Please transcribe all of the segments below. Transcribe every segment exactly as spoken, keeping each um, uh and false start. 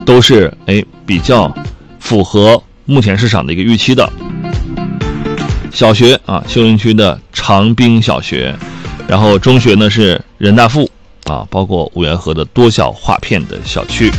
都是哎比较符合目前市场的一个预期的。小学啊，秀林区的长滨小学，然后中学呢是人大附啊，包括五缘河的多小划片的小区。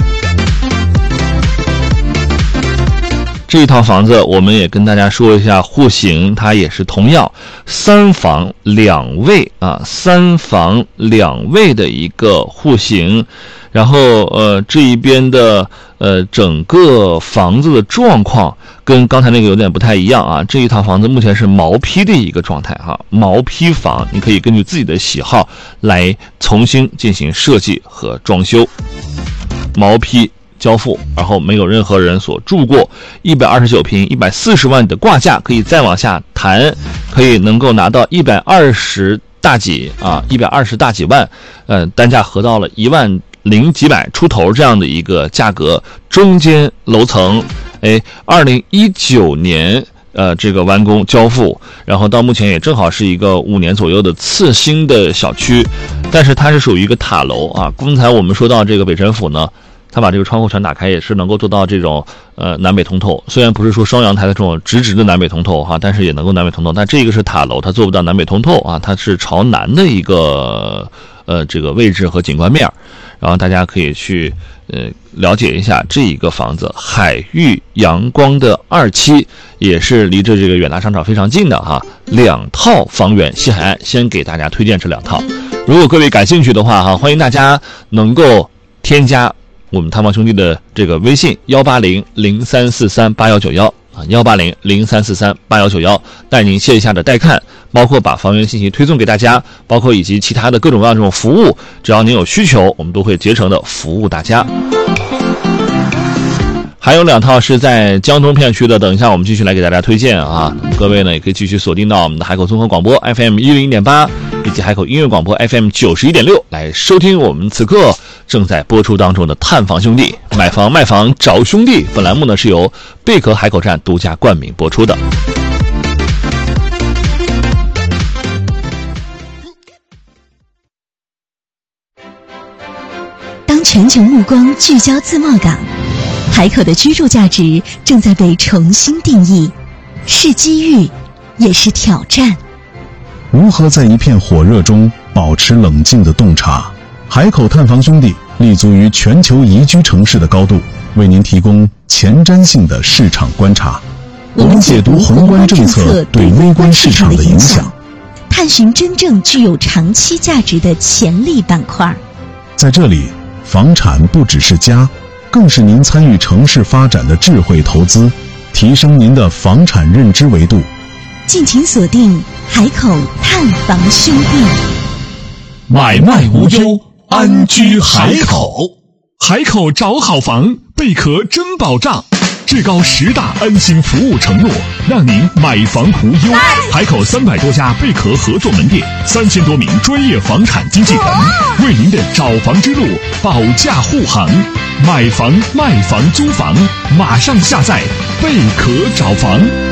这一套房子我们也跟大家说一下户型，它也是同样三房两卫啊，三房两卫的一个户型。然后呃这一边的呃整个房子的状况跟刚才那个有点不太一样啊，这一套房子目前是毛坯的一个状态哈，毛坯房你可以根据自己的喜好来重新进行设计和装修。毛坯交付，然后没有任何人所住过，一百二十九平一百四十万的挂价可以再往下谈，可以能够拿到一百二十大几啊，一百二十大几万，呃单价合到了一万零几百出头这样的一个价格。中间楼层哎二零一九年呃这个完工交付，然后到目前也正好是一个五年左右的次新的小区，但是它是属于一个塔楼啊。刚才我们说到这个北辰府呢，它把这个窗户全打开，也是能够做到这种呃南北通透，虽然不是说双阳台的这种直直的南北通透哈，但是也能够南北通透。但这个是塔楼，它做不到南北通透啊，它是朝南的一个呃这个位置和景观面，然后大家可以去呃了解一下这一个房子，海域阳光的二期，也是离着这个远达商场非常近的哈。两套房源西海岸，先给大家推荐这两套。如果各位感兴趣的话哈，欢迎大家能够添加我们探房兄弟的这个微信幺八零零三四三八幺九幺啊，幺八零零三四三八幺九幺，带您线下的带看，包括把房源信息推送给大家，包括以及其他的各种各样这种服务，只要您有需求，我们都会竭诚的服务大家。还有两套是在江东片区的，等一下我们继续来给大家推荐啊。各位呢也可以继续锁定到我们的海口综合广播 F M 一零一点八以及海口音乐广播 F M 九十一点六来收听我们此刻正在播出当中的探房兄弟买房卖房找兄弟。本栏目呢是由贝壳海口站独家冠名播出的。 当全球目光聚焦自贸港，海口的居住价值正在被重新定义，是机遇，也是挑战。 如何在一片火热中保持冷静的洞察？海口探房兄弟立足于全球宜居城市的高度，为您提供前瞻性的市场观察。我们解读宏观政策对微观市场的影响， 探寻真正具有长期价值的潜力板块。 在这里，房产不只是家，更是您参与城市发展的智慧投资，提升您的房产认知维度。 敬请锁定海口探房兄弟， 买卖无忧，安居海口。海口找好房，贝壳真保障。至高十大安心服务承诺，让您买房无忧。海口三百多家贝壳合作门店，三千多名专业房产经纪人，为您的找房之路保驾护航。买房、卖房、租房，马上下载贝壳找房。